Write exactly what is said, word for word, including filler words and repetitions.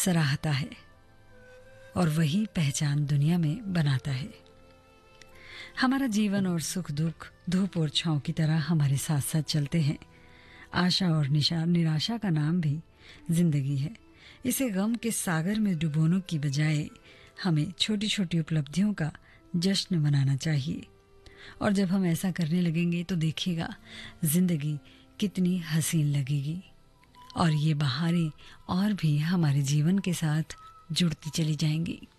सराहता है और वही पहचान दुनिया में बनाता है। हमारा जीवन और सुख दुख धूप और छांव की तरह हमारे साथ साथ चलते हैं। आशा और निशा निराशा का नाम भी जिंदगी है। इसे गम के सागर में डुबोने की बजाय हमें छोटी छोटी उपलब्धियों का जश्न मनाना चाहिए। और जब हम ऐसा करने लगेंगे तो देखिएगा जिंदगी कितनी हसीन लगेगी और ये बहारें और भी हमारे जीवन के साथ जुड़ती चली जाएंगी।